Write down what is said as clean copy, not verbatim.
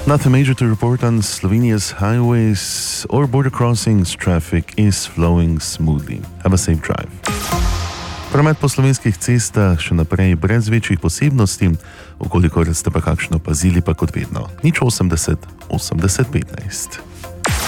Nothing major to report on Slovenia's highways or border crossings. Traffic is flowing smoothly. Have a safe drive. Promet po slovenskih cestah še naprej brez večjih posebnosti, ukolikor ste pa kakšno pazili, pa kot vedno. 080 80 15.